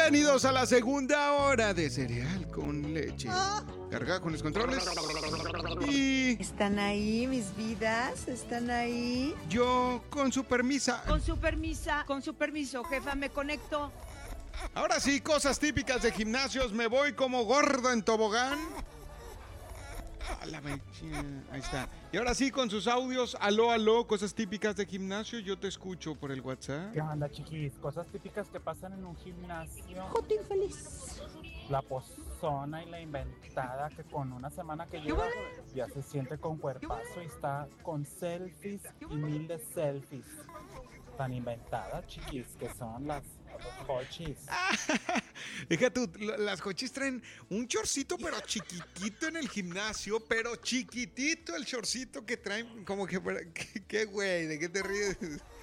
Bienvenidos a la segunda hora de Cereal con Leche. Carga con los controles. Y ¿Están ahí, mis vidas? ¿Están ahí? yo, con su permisa. Con su permiso, jefa, me conecto. Ahora sí, cosas típicas de gimnasios. Me voy como gordo en tobogán. Ahí está. Y ahora sí, con sus audios. Aló, aló, cosas típicas de gimnasio. Yo te escucho por el WhatsApp. ¿Qué onda, chiquis? Cosas típicas que pasan en un gimnasio. Jotín feliz. La pozona y la inventada que con una semana que lleva ya se siente con cuerpazo y está con selfies y mil de selfies. Tan inventada, chiquis, que son las hochis. Deja tú, las cochis traen un chorcito pero chiquitito en el gimnasio, pero chiquitito el chorcito que traen, como que, ¿qué güey? ¿De qué te ríes?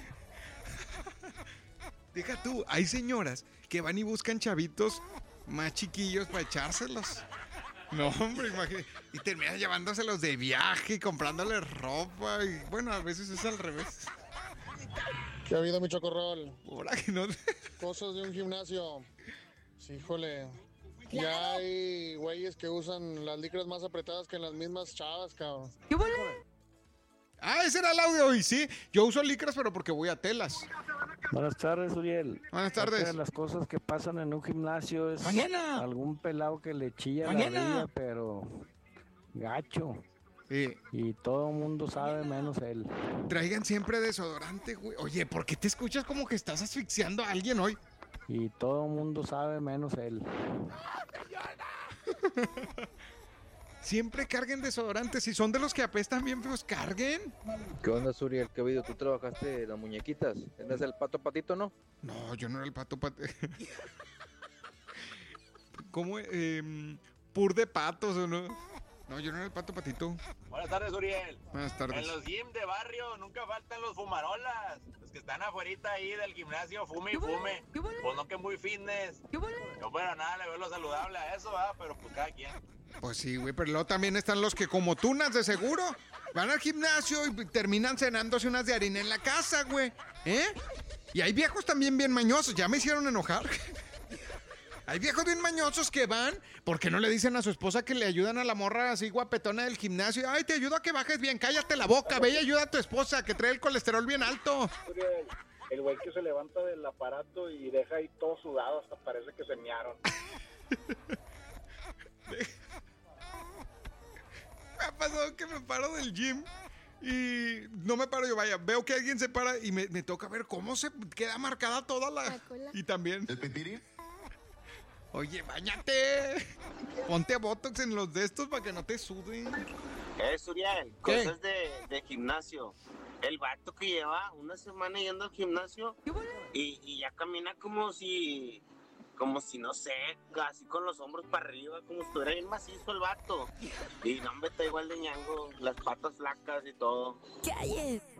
Deja tú, hay señoras que van y buscan chavitos más chiquillos para echárselos. No, hombre, imagínate. Y terminan llevándoselos de viaje y comprándoles ropa. Y bueno, a veces es al revés. ¿Qué ha habido, mi chocorrol? Ahora que no. Cosas de un gimnasio. Sí, híjole. Ya hay güeyes que usan las licras más apretadas que en las mismas chavas, cabrón. ¿Qué huele? Ese era el audio. Y sí, yo uso licras, pero porque voy a telas. Buenas tardes, Uriel. Buenas tardes. Otra de las cosas que pasan en un gimnasio es ¡Mañana! algún pelado que le chilla ¡Mañana! la ardilla, pero gacho. Sí. Y todo el mundo sabe menos él. Traigan siempre desodorante, güey. Oye, ¿por qué te escuchas como que estás asfixiando a alguien hoy? Y todo el mundo sabe menos él. Siempre carguen desodorante. Si son de los que apestan bien feos, carguen. ¿Qué onda, Suriel? ¿Qué video? ¿Tú trabajaste en las muñequitas? ¿Eres el pato patito, no? No, yo no era el pato ¿Cómo? ¿Pur de patos o no? No, yo no era el pato patito. Buenas tardes, Uriel. Buenas tardes. En los gym de barrio nunca faltan los fumarolas. Los que están afuerita ahí del gimnasio, fume y fume. Pues no que muy fitness. No para nada, le veo lo saludable a eso, pero pues cada quien. Pues sí, güey, pero luego también están los que como tunas de seguro van al gimnasio y terminan cenándose unas de harina en la casa, güey. Y hay viejos también bien mañosos, ya me hicieron enojar. Hay viejos bien mañosos que van, porque no le dicen a su esposa que le ayudan a la morra así guapetona del gimnasio. Ay, te ayudo a que bajes bien, cállate la boca, ve y ayuda a tu esposa que trae el colesterol bien alto. El güey que se levanta del aparato y deja ahí todo sudado, hasta parece que se mearon. Me ha pasado que me paro del gym y no me paro yo, vaya, veo que alguien se para y me toca ver cómo se queda marcada toda la cola. Y también ¿El petirín? oye, báñate. Ponte botox en los de estos para que no te suden. Uriel, ¿Qué? cosas de gimnasio. El vato que lleva una semana yendo al gimnasio y ya camina como si no sé, así con los hombros para arriba, como si estuviera bien macizo el vato. Y no, hombre, está igual de ñango, las patas flacas y todo. ¿Qué hay?